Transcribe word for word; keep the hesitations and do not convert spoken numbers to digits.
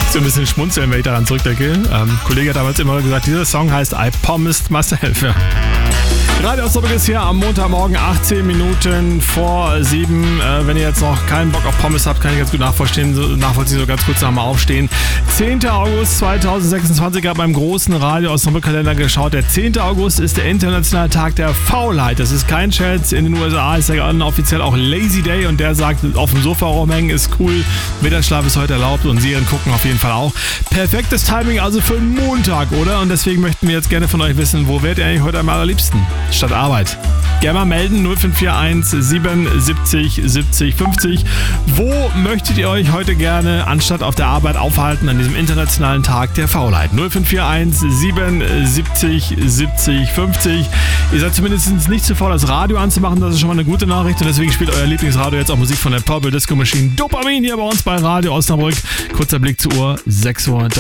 So ein bisschen schmunzeln, wenn ich daran zurückdenke. Ähm, Kollege hat damals immer gesagt, dieser Song heißt I Promised Myself. Ja. Radio Osnabrück ist hier am Montagmorgen, achtzehn Minuten vor sieben. Äh, wenn ihr jetzt noch keinen Bock auf Pommes habt, kann ich ganz gut nachvollziehen, so, nachvollziehen, so ganz kurz nochmal aufstehen. zehnter August zweitausendsechsundzwanzig, habe beim großen Radio Osnabrück-Kalender geschaut. Der zehnte August ist der internationale Tag der Faulheit. Das ist kein Scherz. In den U S A ist der offiziell auch Lazy Day und der sagt, auf dem Sofa rumhängen ist cool. Mittagsschlaf ist heute erlaubt und Serien gucken auf jeden Fall auch. Perfektes Timing also für einen Montag, oder? Und deswegen möchten wir jetzt gerne von euch wissen, wo wärt ihr eigentlich heute am allerliebsten? Statt Arbeit. Gerne mal melden, null fünf vier eins siebenundsiebzig siebzig fünfzig. Wo möchtet ihr euch heute gerne anstatt auf der Arbeit aufhalten an diesem internationalen Tag der Faulheit? null fünf vier eins siebenundsiebzig siebzig fünfzig. Ihr seid zumindest nicht zu faul, das Radio anzumachen, das ist schon mal eine gute Nachricht und deswegen spielt euer Lieblingsradio jetzt auch Musik von der Purple Disco Machine. Dopamin hier bei uns bei Radio Osnabrück. Kurzer Blick zur Uhr, sechs Uhr.